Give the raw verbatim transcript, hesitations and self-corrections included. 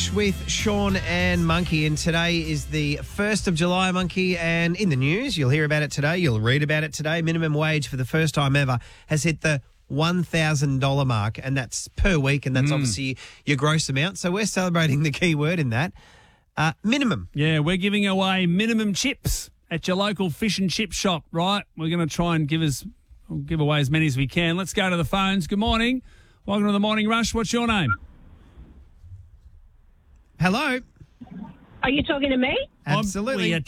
Rush with Sean and Monkey, and today is the first of July, Monkey, and in the news, you'll hear about it today, you'll read about it today. Minimum wage for the first time ever has hit the one thousand dollars mark, and that's per week, and that's mm. obviously your gross amount. So we're celebrating the key word in that, uh, minimum. Yeah, we're giving away minimum chips at your local fish and chip shop, right? We're going to try and give us give away as many as we can. Let's go to the phones. Good morning. Welcome to the Morning Rush. What's your name? Hello. Are you talking to me? Absolutely. Um,